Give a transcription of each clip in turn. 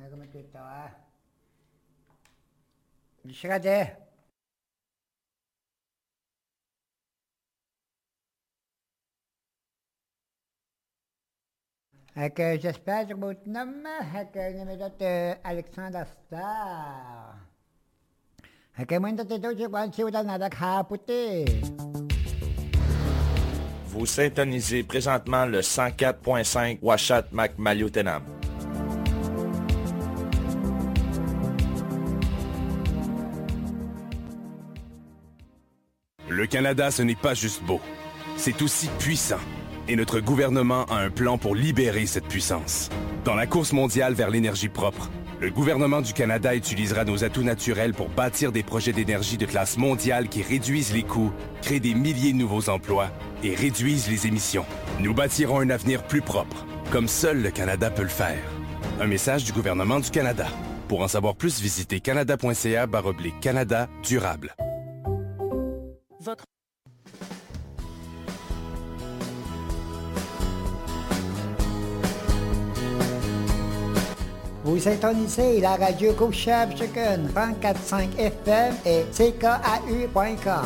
그러면 시간제. J'espère que votre nom est Alexandre Star. Vous syntonisez présentement le 104.5 Washat Macmaliotenam. Le Canada, ce n'est pas juste beau. C'est aussi puissant. Et notre gouvernement a un plan pour libérer cette puissance. Dans la course mondiale vers l'énergie propre, le gouvernement du Canada utilisera nos atouts naturels pour bâtir des projets d'énergie de classe mondiale qui réduisent les coûts, créent des milliers de nouveaux emplois et réduisent les émissions. Nous bâtirons un avenir plus propre, comme seul le Canada peut le faire. Un message du gouvernement du Canada. Pour en savoir plus, visitez canada.ca/Canada durable. Vous syntonisez la radio Couchab Chicken 34.5 FM et CKAU.com.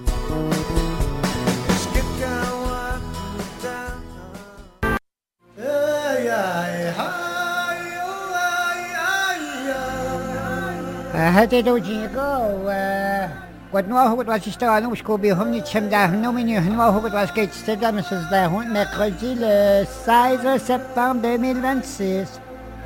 هذا دوجيكو ودنواه هو تواجستانو وشكوبيهم نتشمداهنو من يهنواه هو تواجكيتستدا مسزداهون mercredi le 16 septembre 2026.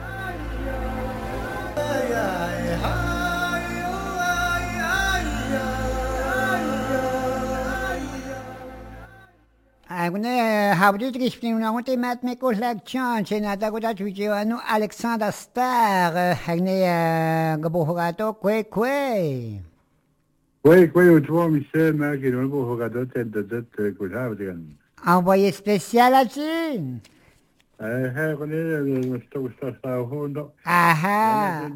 Agune habdi trishpnim na unte mat me koslak chan chenata goda chujiwanu Alexander Star agne gabohogato kwe. Kwe utwa Michel Magin gabohogato tet kulhavdigan. Envoyé spécial à Chine. Aha.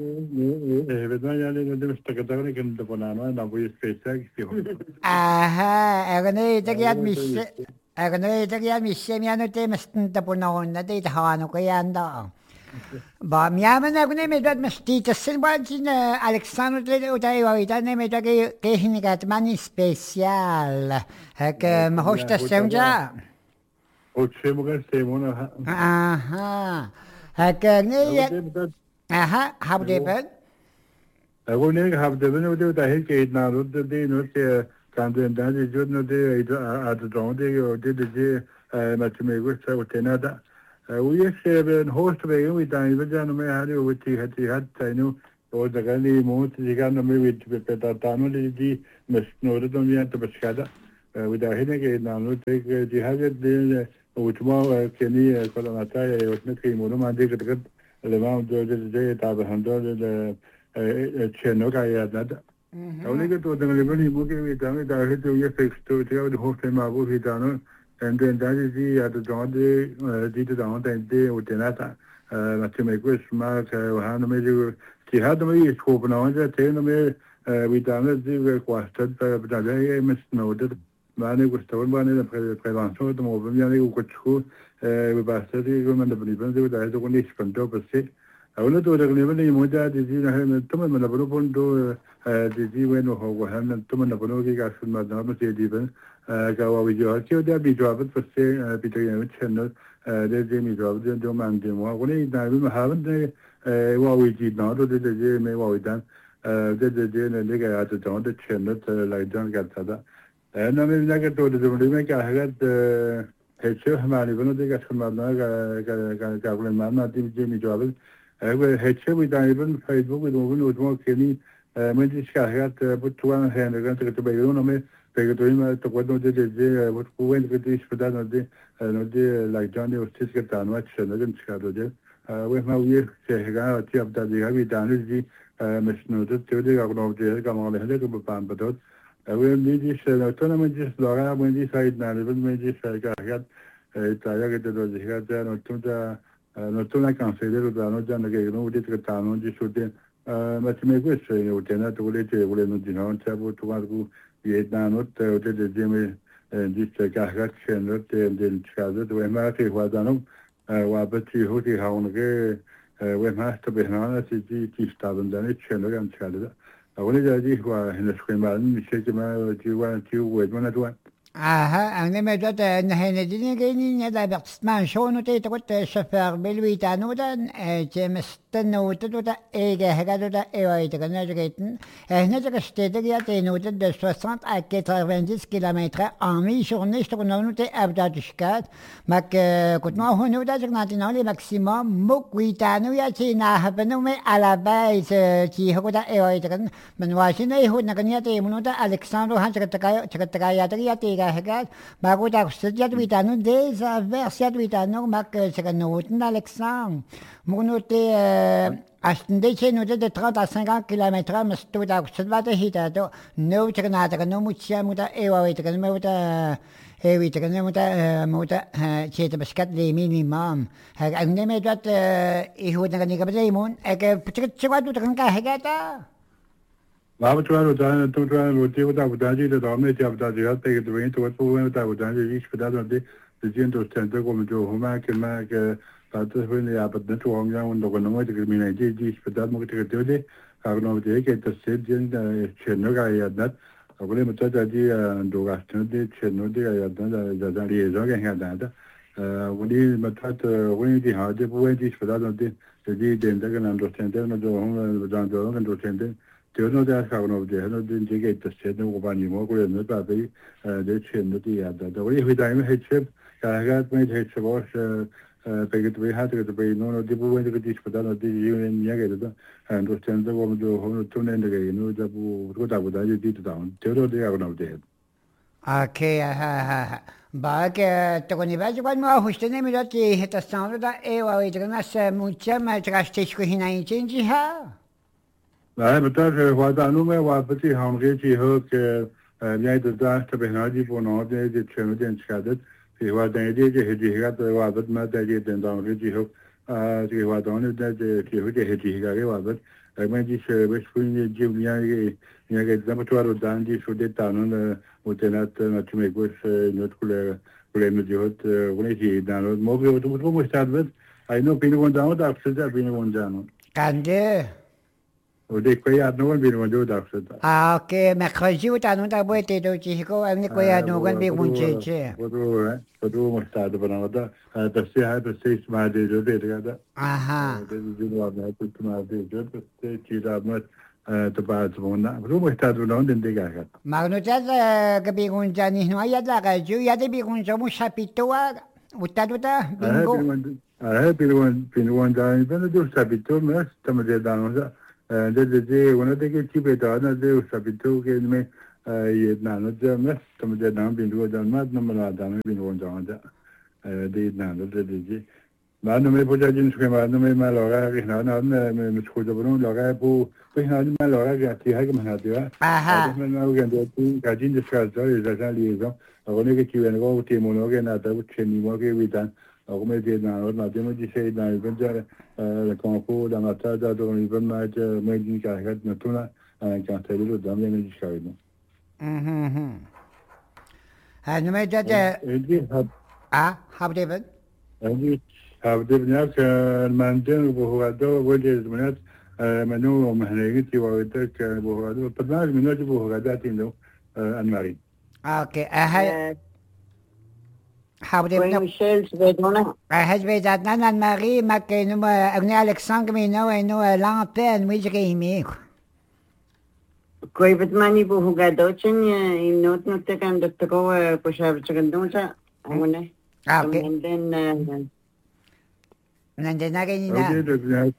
Aha, agne tagiat Michel. Agne tagiat Michel miano te mastinta punon na te tahano kayanda. Ba miaman agne medad mastita silbajin Alexandre te utaiwita ne medagi kehinigat mani spécial. Hak mahosta semja. Aha. Aha, habdeben. Agonig habdeben ude dahi ke na rud de no ke kanden da de jod no de at de de matmego sa utenada. We se host ve we dan vejan me hari uti hat tainu o daga ni mo tigan me with petano di mesnore do mi at beskada. We da hine ke na no te di haget de وتما كني كلاماتي وتنكي منو ما عندي كده لما ده تابع هندول تشينوكا يا ده أولي كده تقول لي ممكن يتعمل ده هيك يفكس تو تيجي هو في ما هو في دانو عند ده دي هذا جون دي ده ده وتناتا ما تميكوش ما كهانو ميجي كهذا ما يشوف نوعه تينو مي ويتعمل دي كواستد بدأ مسنودة معنی گفتار معنی پرونسیون تو موبایل یعنی کوچکو به بحثی که من دبلیبن دیو داره تو نیست کنترل بسیار. اونا تو دقیقاً نیموده دیزی نه تو من نبرو پوندو دیزی وینو هوا هم تو من نبرو که کارشون مادام مسیح دیبن که واویجا که اون بیجوابت بسیار بیتویی چنل دیزی میجوابت جو من دیمو. اونی داریم مهاون واویجی نادو دیزی می واویدن دیزی نلیگه ات جان د چنل لایدان کرده. أنا من ذاك الدولة الدولية كهجت هتشوف معني بنو ديك أشكال مبنى كقول المبنى دي بيجي جوابل هتشوف يدايبن فيسبوك يدوبن ودمو كني من ديش كهجت بتوان هندرجان تكتبيرون أمي تكتبين ما تقولون دي بتقولين كديش بدأ ندي لايجاني وستيس كتانوات شنجن شكارو دي وين ما ويه شهجان أتياب دادي هاي دانش دي مش نودت تودي كقولون دي كمان لهذا كببان بدود أول ميجي شلاتنا ميجي سلارا ميجي سايد نالبل ميجي شايكاهات تايا كده دوزيكات نوتونا كانسيلر ودانو جانا كينو ودي تكتانو دي شوتين ما تميكوش وتنا تقولي تقولي نودينون تابو تواركو يدانو تودي ديمي دي شايكاهات شنو تدين شكازت وما في وادانو وابتي هوتي هاونكي when master behind the started done it, Chandler and Chandler. I wanted the idea who in the screen, we shake him out, you want to wait one at one. Aha, ang naman dito, nahinadin ganyan niya dapat man show no tayo takot chauffeur belwita no dan James no to da ega hega da ewa ita kana jagaten na jaga stede ya te no de 60 à 90 km en mi-journée je no no te abda diskat mak kot no hono da jagna ti no le maximum mokwita no ya chi na habano me ala base chi hago da ewa ita kan man wa shi nei ho na kanya te mo da Alexandro han jaga ya te Hegat, bago da studiat vitano desa versiat vitano mak secanoten Alexandre. Monote astende no de 30 à 50 km mas to da studvata hitato no chernata no mucha muta ewa vita no muta vita no muta cheta baskat de minimum. Ang neme dat ihud na kanika bademon ek chwatu kan hegata. Lava Toronto done, two Toronto, two Davudaji, the dominant Davudaji, take the rain to what we went Davudaji, each for that day, the gentle center going to Homak and Mac, but when they are but the two young one, the one way to give me an idea, each for that motor duty, I don't know, they get the Sidjan, Chernoga, I had that. I will limit that idea and do after the Chernoga, I had done the liaison, I had that. When he met when he had the way for that day, the day, then they can understand them, the home, the dog, and understand. There's that how no there no didn't get the said no one more good and that they change the other. The way we time head ship, I got made head wash, packet we had to be no people went to this for that the union yagger and was sent the woman to home to end again, no that would have did down. Theodore they are not dead. Okay, bag tokonivaji kwa mwa hustene mi dati heta sound da ewa idrna se mucha ma trastisch ko hinein change ha. Nej, men der var der nu med var på det han rigtig hørt jeg det der til behandling på noget det tjener den skadet det var den det det var det med det den der rigtig hørt det var den det det var det men de hvis vi jeg det der på det der de så det der nu utenat naturligvis noget kunne de hørt hvordan de der må vi må starte ved jeg nu pinde rundt der så der pinde rundt der kan det det kunne jeg nu vil man jo der så okay mercredi ou ta nu ta bo te do chico am ni ko ya nu kan bi kun che du må starte på noget der ser jeg præcis meget det der aha det var noget på meget det det der med det bare så du må starte på noget den det gør magnuta ka bi kun jani no ya da ka ju ya de bi kun so mu chapito uta bingo pinwan da ben du chapito mas tamade da det una de que tipo da na de sabito que me na no de me como de dan bin do dan mat no me da me bin won da de na de ma no me poja jin schema no me ma lora que na me scusa por un lora po pues na me lora que ti ha que me na dia aha me na que de tu ka jin de scazo e da liaison agora que ti vengo ti mo no que na da che ni mo che vitan come dire no abbiamo di sei da pensare la campo da matata dove mi permette meglio che ha natuna cancello da me di scaino no me da have David have David المندن بوهادو وجه زمانات منو مهنيتي وقتك بوهادو طبعا من وجه بوهادات انه المارين اوكي حاولنا ميشيل سبيدونا حزب ذاتنا الماري ما كانوا أغني ألكسندر مينو إنه لامبين ويجريمي كوي بتماني بوهو قادوشن ينوت نوتكان دكتورو بشاب تشكندوشا أمونه أوكي نندن نندنا كينا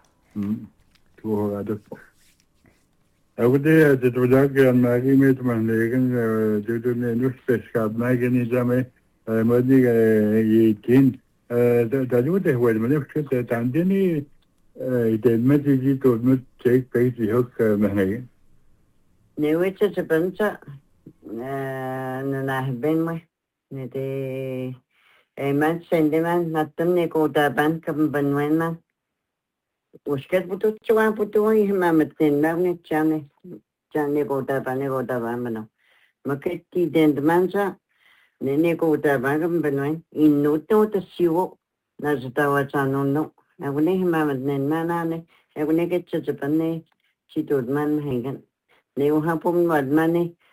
أودي تتوجه الماري ميت من لكن جدنا نفس كاب ما كني جامع مادي يتين تجود هو الملف كده عندني يتم تيجي تقول تيك بيت يهك مهني نويت تبنتا نناهبين ما ندي man sendeman natten ne kodaban kam banwan man usket putut chuan putuan himamatin navne chane kodaban mano maketi dendmansa ne kodaban kam banwan innoto to siwo naztawa chanono Ako na himamat na nanay. Ako na kitsasapan na si Tudman mahingan. Neo hapon wadman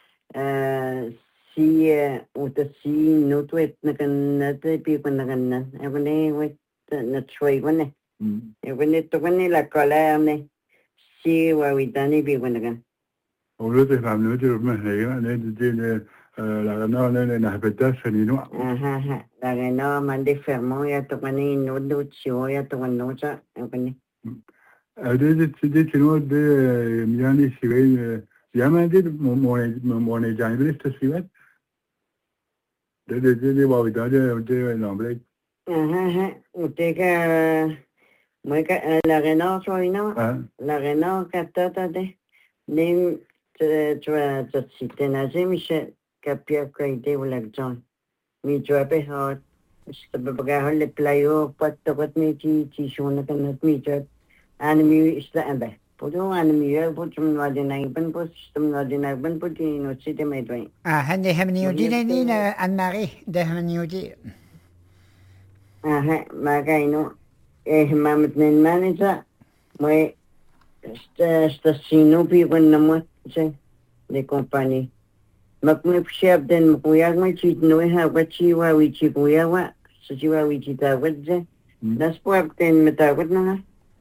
si uta si notwet na kan natepi ko na kan. Ako na wet na troy ko na. Ako na to ko nila kala na si wawitani pi ko na kan. Ulo te family te mahingan na de la no na habitat sanino. Aha, la no mande fermo ya to ko ni no do chio ya to ko no cha. Ako ni. Det tino de miani sigai yamande mone janibris te sigat. De wawitani de nombre. Aha, uteka la Renault soy no. La Renault catata de nim tua tsitena jemishe kapia kaide ulak John. Mi joabe hot sabaga hol playo patokot mi chi shona kanat mi job animi isla ambe. Podo animi ya potum wadinay ban po system wadinay ban po no site may doy. هني هم نيودي نينا أناري ده هم نيودي Aha, magaino mamat nen manager moi sta sinupi con namo de compagnie. Makme pshab den kuyag mai chit no ha wachi wa wichi kuyawa siwa wichi ta wadje. Das puab ten metawad na.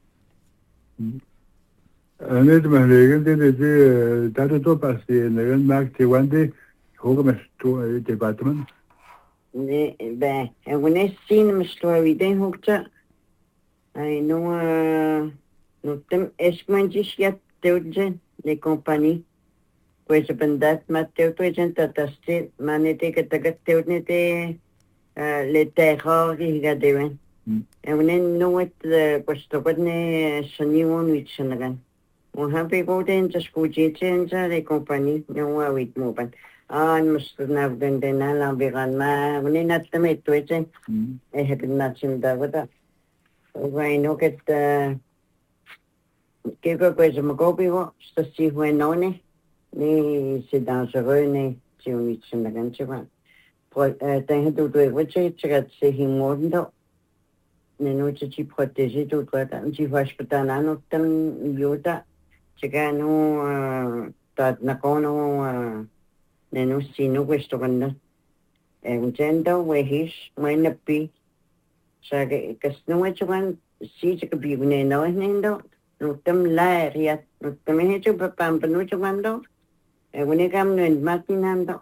Net mahingan de tato to pasi negan mak te wande hoga mas to department. Ne ben when I seen my story den hokta I know no tem esmanjis ya teudjen de compagnie. Pues bendat mateu teudjen tataste manete que tagat teudnete le terror higadewen. En when no it pues to ne saniwon wichanagan. Mo happy go den just go jenja de compagnie no wa wit moban. Must have been the Nalambiran ma when in at the mate to it. I had not seen that with that. I know get the Kiko was a Magobi, to see when on it. They sit down so early to reach in the country one. But they had to do it, which I got say him more than that. They know to keep protégé to that, and she was put on of them, Yoda, Chicano, that Nakono. Neno sino questo quando gendo wehis mai pi sa che non è chuan si che bi ne no nendo no tem la ria no tem he chu pam panu chuando when come no matinando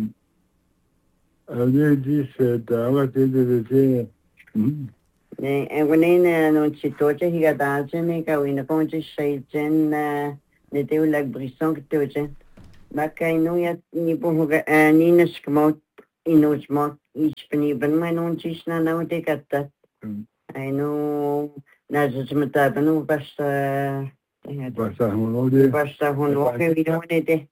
This da de ne when no chitoche higadache ne ka wina ponche shaiten ne te lag brisson que te Makaino ya ni bohuga ni naskmot inojmot each penny ben my non chisna now take at that. I know Nazmatabano basta hono we don't it.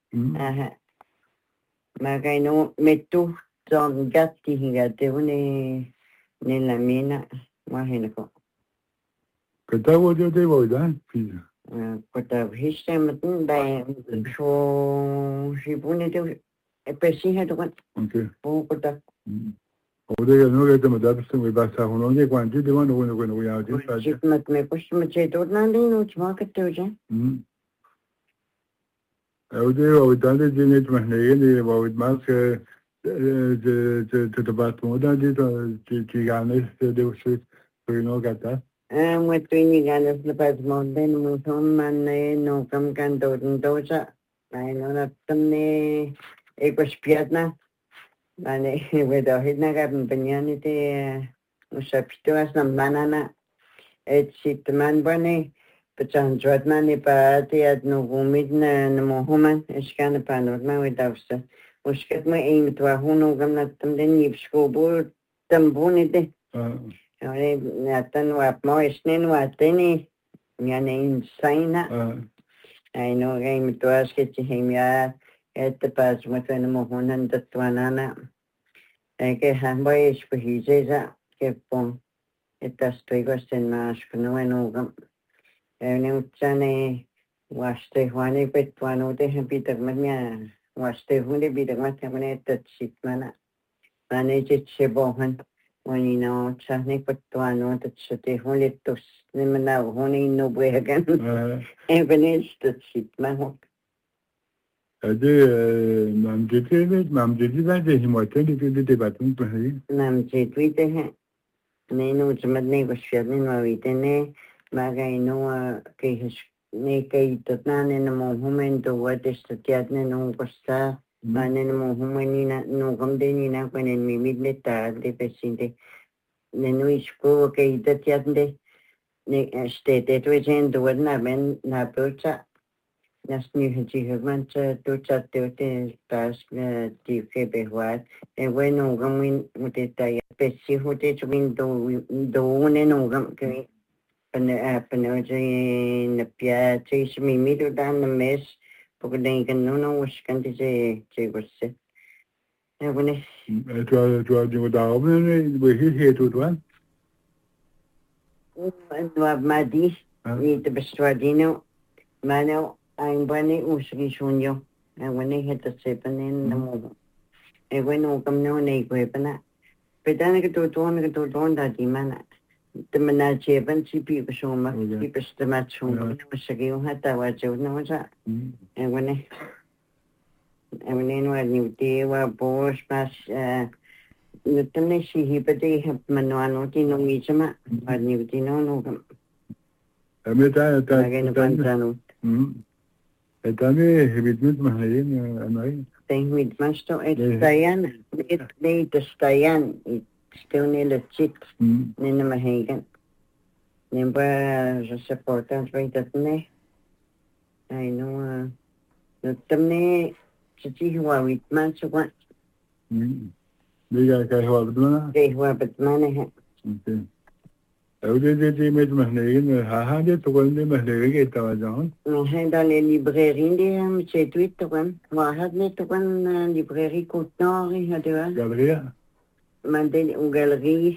Makaino metu John Gatti higate une nella mina mahinako. Katawo de voidan pizza. Kota histem by so she pune to a person had one. Okay. Oh, kota. Ode no get them adaptation we basta hono ne kwanti de one when we are just. Chip mat me push me cheto nandi no market to je. Ode we done the genet mahne with mask to the bathroom to ganes de shoot so you know got that. With training and the past mountain, Musom and no come can do doja. I know that some it was Piatna. And with a hidden companionity, Musapito some banana. It's it man bunny, but on Jotman, party at no woman and Mohammed, it's kind of panorama with us. Was get my aim to a huno gum at them, then you school board, them bonnet. Natan wap mo isnin watini yan insana. I know game to ask it to him ya at the pass with an mohonan that wanana. I get hamboys for his kept on. It does triggers in mask no and ogum. And Uchane was the one bit one of the happy Mania was the only bit of what happened at that ship manner. Manage it Shebohan. When Chahni Patuano, that Shate Holy to Slimana, Honey no way again. Even it's the shit, my hook. Mam Jedi ben de himoten de batun pari. Nam Jitwite, Nino Jamadne was shedding my witene, Magaino, Neke, Tatan in the moment, the what is the Tiatne no Costa, Man in the Mohumanina, no Gomdenina, when in me midnight, the Pesinte. Nenui school, okay, the Tiatne, stated within the word Naben, Napucha. Nas nu hejigman tucha tute tas tivke behwat e bueno gamin muteta pesi hote chwin do ne no gam ke pane je pia chis mi mi do dan mes porque den kan no waskan je gosse e bueno Tu de da oben we hier tu wan. no madi ni te bestwadino mano I'm bunny usri sunyo. And when they hit the seven in the moment. And when no come no neighbor, but then I get to don that demon. The menage and she people so much, people the match home. Shaggy had that was you know that. And when they know a new day were boss pass, the she but they have manuano no mijama, but new dino no. Again, Etame hebitmet mahayin amai. With Masto Stayan, it the Stayan, it's still near the chit in the Mahagan. Number the supporters right at me. I know the Tamne City who are with Manso one. They were but money. They made Mahayin, Haha, to one de Mahagan Tawajan. I had a librairie in the chat with the one. Well, had me to one librairie Coutnori, had a Galleria. Mandel Galerie.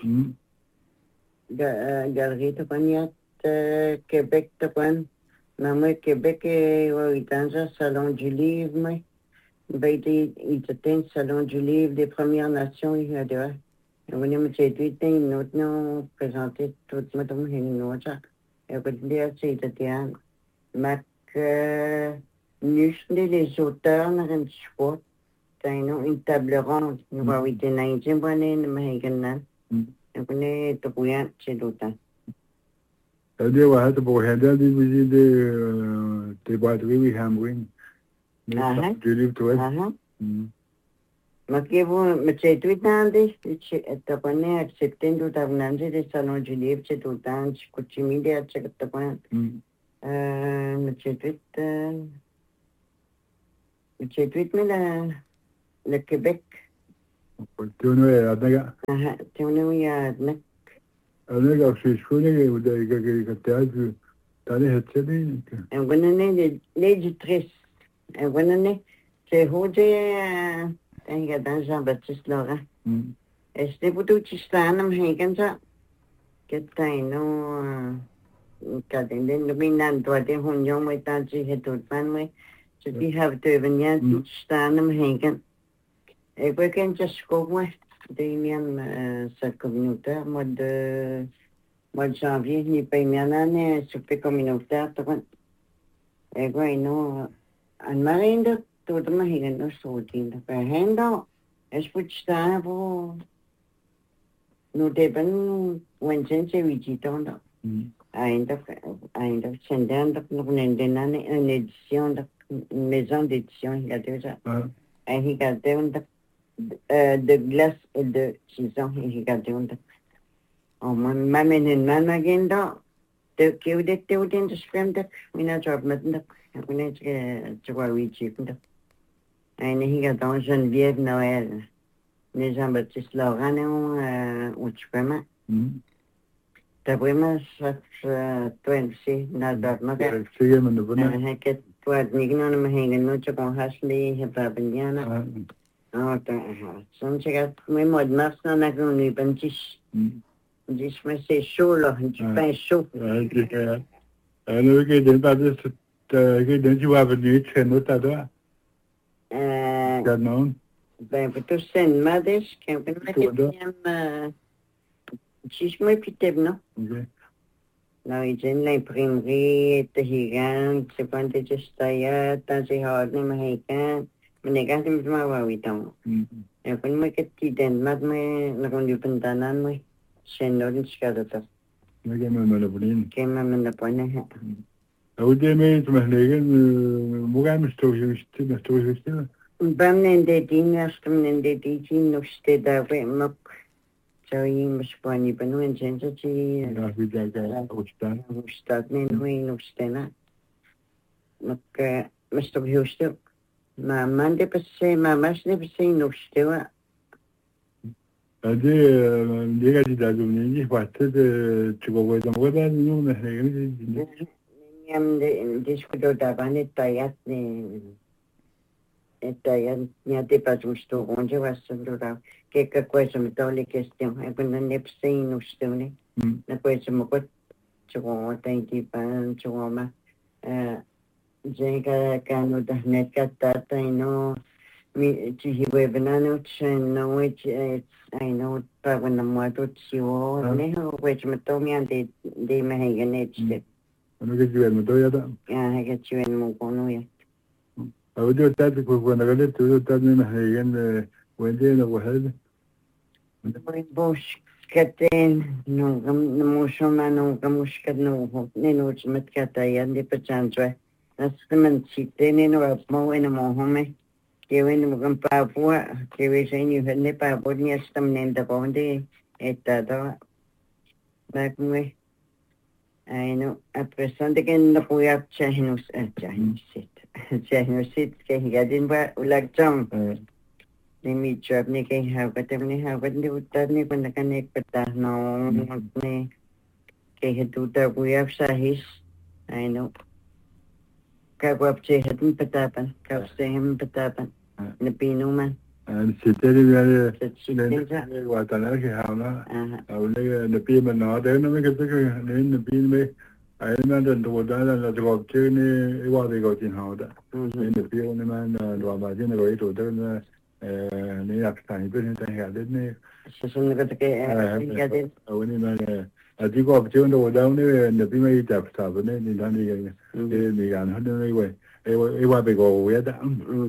The Galerie to one yet, Quebec to one. Maman Québec, Oitanza, Salon du Livre, Baby, it's a 10 Salon du Livre des Premières Nations, il y a deux. Et on me dit, nous nous présenter toute madame Héninoja. Et on dit, c'est de dire, Mac, nous, les auteurs, nous avons sport, une table ronde, nous avons été naïfs, nous avons été naïfs, et on est tout bouillant, c'est d'autant. They were had to go ahead and visit the battery we have win. Do you live to it? Ma che vuoi, ma c'è tu tanti, c'è tapane acceptando tavananze del salon du livre, c'è tu tanti, cucimide c'è tapane. Ma c'è tu le Québec. Tu ne es adnaga. Tu ne es adnaga. Adnaga c'est chouette ou de théâtre. T'as les hetzeli. Et on est l'éditrice. Et on est c'est Roger en gedaan Jean-Baptiste Laurent. Este putu chistanam hegenza. Ketaino kadenden luminan doade honjong mai tanji hetutman mai. So die have to even yet chistanam hegen. Ik ben just komen. De sa communautaire mois de janvier ni pas bien année super communautaire toi. Ik weet no an marinde tot me hingen no soorten. Per hendo es moet staan voor no deben wensense visitando. Ainda sendendo no nenane en edition de maison d'édition il y a déjà. Et il y a de glace et de chisons il y a déjà. Oh mamen en mamagenda de kiude teuden de spremde mina job met de on je vois oui cheap de. En il y a dans Geneviève Noël. Les Jean-Baptiste Laurent ou Chupema. T'as vraiment ça toi aussi dans ma C'est mon bonheur. que toi nigno no me hängen no chapon hasli hebabniana. Ah ta son chega muy mod mas na ni benchis. Dis me c'est chaud là, du pain chaud. Alors que dans pas de que dans tu vas venir chez nous ta doigt. Ben pour tout sen mades que ben Si moi piteb no. Okay. No ijen l'imprimerie te higan, se pante chestaya, tan se hodne mahikan, menegas ni mawawitong. Ya kun mo ketiden mat me nakundipantanan mo. Sendon skadata. Nagay mo malabulin. Kaya mamanapoy ha. Aude me tumahnegen mugay mistohiste. Bam nendedin yastum nendedin nuste dawe mak. Sawi maspani panuan sensa ci. Nafidaga ustan. Ustat nen hui nustena. Mak mistohiste. Mande passe mamas ne passe nustewa. Ade 내가 지다좀 이제 봤을 저거 거기다 뭐가 너무 해가지고 Yam de discuto davane tayat ya te pajusto onde vas sandura que coisa me tole questão é quando nem sei no estone na coisa me co chegou tem que pan chegou ma chega cano da net catata e no mi ci webinar no I know but when the moto chiwo ne ho coisa me to mi ante de me hegenete 어느 집에 뭐도야다. ya que chiven mo kono ya 어디 따지 그거 나가래 또 따지면 해겐 wende는 뭐 해야 Muy buscaten, no musulmano, buscano, neno chmatcata y ande pachanchua. Nasman chite neno apmo en mohome. Que ven mugan papua, que ves en you hende papo ni estam nenda bonde etado. Bakwe. I know, a presente que no puya chahinus chahinusit. Chahinusit que higadin ba ulagcham. Ni job ni kay habat ni utad ni panda kanek patah no ni kay hetuta buyap sahis I know kagwap che hetun patapan kapsehem patapan na pinuman 시대를 위해 왔다는 게 하나 원래 느낌은 나대는 게 그게 내 느낌이 아니면은 도다는 저거 전에 이와도 거진 하다 내 느낌은 도와봐지는 거에 도다는 내 약산이 변했다 해야 되네 susun ko ke higadin 왜냐면 아직도 없지도 오다운에 느낌이 잡다보네 니단이 내가 하는 거에 이와 배고 왜다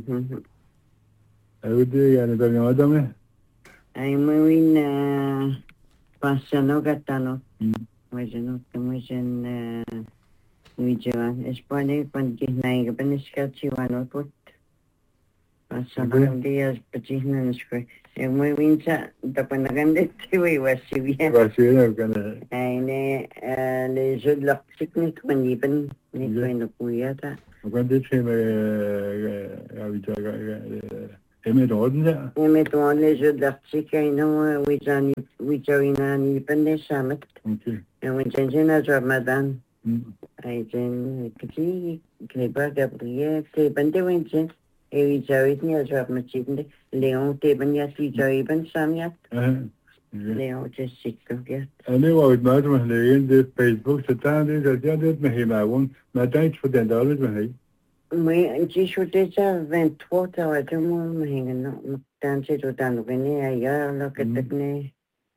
어디 야는 좀 어쩌면 ay muy win pasano gatano Imagino que muy en Wijawan Espanya panjinay ka paniskat siwano put pasano días pachihna nishko muy wincha tapanagandit siwi wasibia 와시는 거는 ay ne le jod laktik ni kmanipan ni kwento kuyata 근데 처음에 아비자가 애매도 어디냐 me to le jod laktik ay no wijawina ni pande samat 오케이 when Jenjena Ramadan ay jen kasi kaiba Gabriel te bande wenchen e jawit ni ajab machinde Leon te banya si jawiban samyat Leon je sikko ya أنا وعد ما أسمح لي عند فيسبوك ستاني جالجات مهمة ما تاني تفضل دارج مهي moi ji shote cha 23 tawa jamo mahinga no tan che to tan ne aya lo que tekne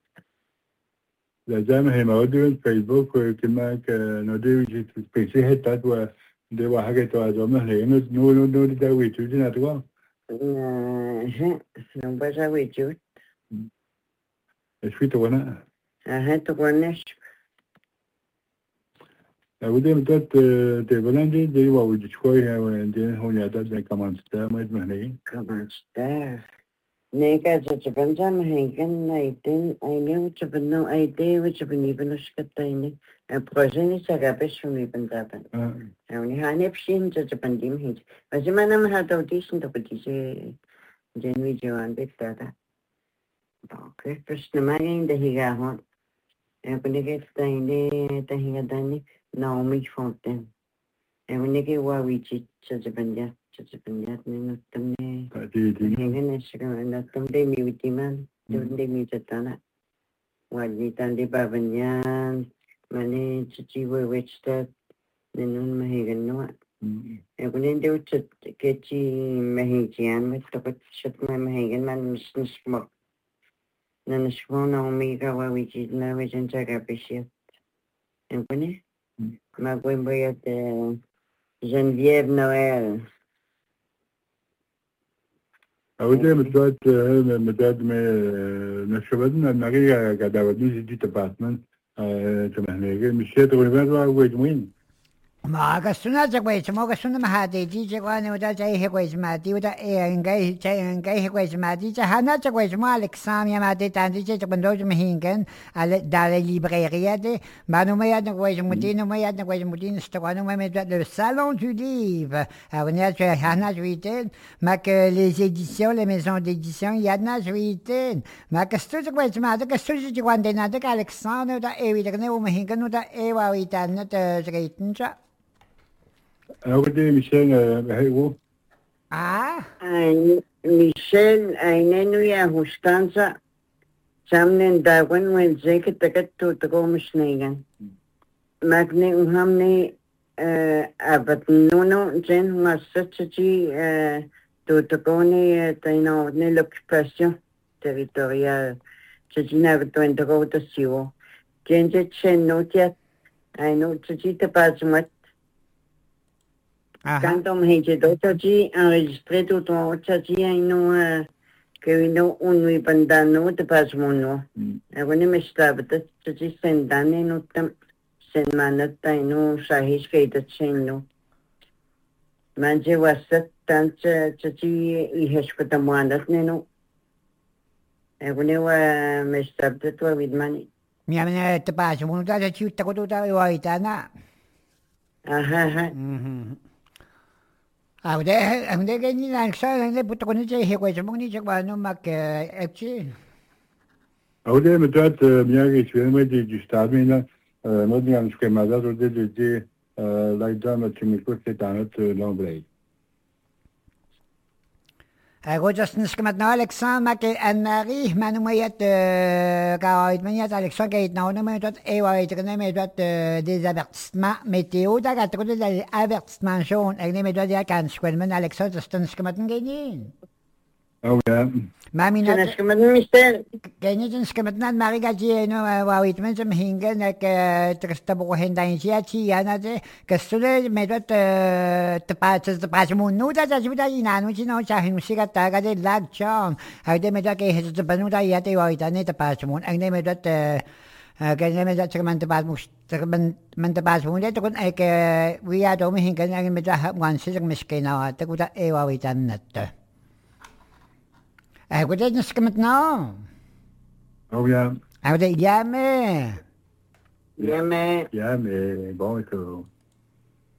لا مهمة ودي فيسبوك كما كنودي سبيسي هتات و دي واحد تو أزومه لي نو دا ويتو جنا توا no pasa wichu إيش في تونا to konesh ودي متات تبلندي دي واحد شوي وعندي هون يعتاد كمان ستا ما يسمحني Kamusta? Neka sa bansa mahingan na itin ay niyo sa no ay de which pinipilos ka tayo ni proje ni sa gabes sumipantapan. Ni hanip sin sa pandim hin. Kasi man naman hataw tisin to pati si Jenny Joan Victada. Okay, first naman yung dahigahon. Panigat tayo ni tahigadani Naomi Fontaine. Niki wawichit sa Japan Japanese ni nutam ni hingan na siya nutam de mi witiman de mi tatana wadi tandi babanyan mani chichi wechta ninun mahigan no kunin de uchat kechi mahigian met tapat shat mahigan man misnis mo nanashwona omega wawikid na wajan tagapishit. Ang kuni? Magwimboyat Geneviève Noël. أودي متواد نشوفنا نري قاعد ودي دي ديبارتمنت تمهنيجي مشيت غير وين Ma gasuna jagway mo gasuna mahati di jagwa ne uda jay hegway mati uda ngai hegway mati hana jagway mo Alexandria mati tanti jagwando mahingan ale dale libreria de manu mayad ngway mutino mayad ngway mutino stawano mayad le salon du livre avnia hana juiten mak les éditions les maisons d'édition yana juiten mak stu jagway mati stu jagwande na de Alexandre uda ewi de ne mahingan uda ewa witan na jagaitinja أودي ميشيل هيو Michelle ainenu ya hustanza samnen dawan wen zeke takat tutako misnegan magne uhamne abat nuno jen masachi tutako ne taino ne l'occupation territoriale china betwento ko tasiwo jenje chen notia aino chichi te pasmat. Quand on m'a dit d'autres enregistré tout ton tchachi, nous que nous on nous pendant de pas mon nom. On est mestable de tchachi sendane nous tam senmanata nous shahis que de cheno. Manje wasat tant tchachi ihesh ko tamanat neno. On est wa mestable de toi vidmani. Miamne te pas mon da tchachi ta ko ta waitana. Aha. Hindi ganyan lang sa hindi puto ko niya higway sa mga niya ano mag-echi. أودي متواد مياغي شوية دي ستادمينا مدني عن شكمازات ودي دي لايدا ما تشميكو ستانت لومبري. Ako just naskamat na Alexandre ke anari manumayat kahit man yat Alexandre kahit na naman ito ewa ito na may dot des avertissements météo dagat ko des avertissements jaune ay na may dot ya kan skwel man Alexandre just naskamat ng ganyan. Oh yeah. Mami na Naskamat Michelle. ganyan yung naskamat na marigaji no wawit man sa mahinga na tristabo ko hendayin siya siya na de kasunod may dot tapas mo no da juda inano sino sa hinusika taga de lag chong ay de may dot kay heso sa panuda yate wawit na tapas mo ang may dot ganyan may dot sa mantabas mo mantabas mo dito kun ay ke wiya do mahinga na may dot once sa miskina at kuda ewawitan na to. Ay, ko din naskamat na. Oh yeah. Ay, ko din yame. Yame. Yeah, mais bon,